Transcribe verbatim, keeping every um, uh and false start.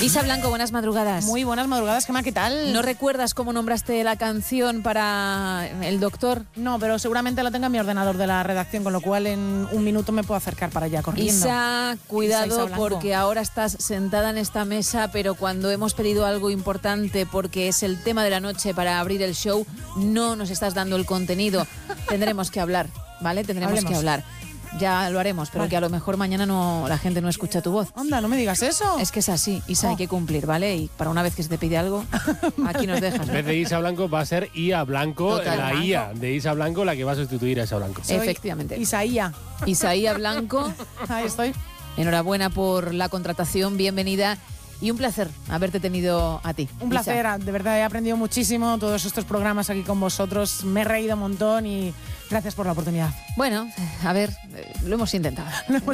Isa Blanco, buenas madrugadas. Muy buenas madrugadas, Gemma, ¿qué tal? ¿No recuerdas cómo nombraste la canción para el doctor? No, pero seguramente la tenga en mi ordenador de la redacción, con lo cual en un minuto me puedo acercar para allá corriendo. Isa, cuidado, Isa, Isa porque ahora estás sentada en esta mesa, pero cuando hemos pedido algo importante, porque es el tema de la noche para abrir el show, no nos estás dando el contenido. Tendremos que hablar, ¿vale? Tendremos Hablemos. que hablar. Ya lo haremos, pero Vale. que a lo mejor mañana no la gente no escucha tu voz. Anda, no me digas eso. Es que es así, Isa, Oh. hay que cumplir, ¿vale? Y para una vez que se te pide algo, aquí nos dejas. En vez de Isa Blanco va a ser Ia Blanco, Total. la I A de Isa Blanco, la que va a sustituir a Isa Blanco. Soy Efectivamente. Isaía. Isaía Blanco, Ahí estoy. enhorabuena por la contratación, bienvenida y un placer haberte tenido a ti. Un Isa. placer, de verdad, he aprendido muchísimo todos estos programas aquí con vosotros. Me he reído un montón y gracias por la oportunidad. Bueno, a ver, eh, lo hemos intentado.